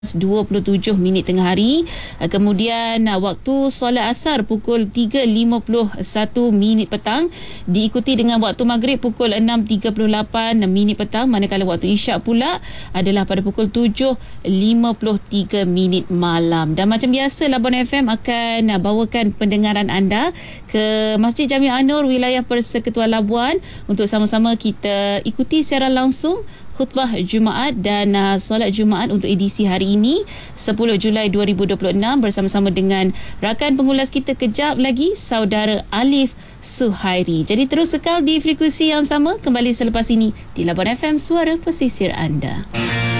27 minit tengah hari. Kemudian waktu solat asar pukul 3.51 minit petang, diikuti dengan waktu maghrib pukul 6.38 minit petang, manakala waktu isyak pula adalah pada pukul 7.53 minit malam. Dan macam biasa, Labuan FM akan bawakan pendengaran anda ke Masjid Jami' An-Nur wilayah Persekutuan Labuan untuk sama-sama kita ikuti secara langsung khutbah Jumaat dan solat Jumaat untuk edisi hari ini 10 Julai 2026 bersama-sama dengan rakan pengulas kita kejap lagi, saudara Alif Suhairi. Jadi terus kekal di frekuensi yang sama, kembali selepas ini di Labuan FM, suara pesisir anda.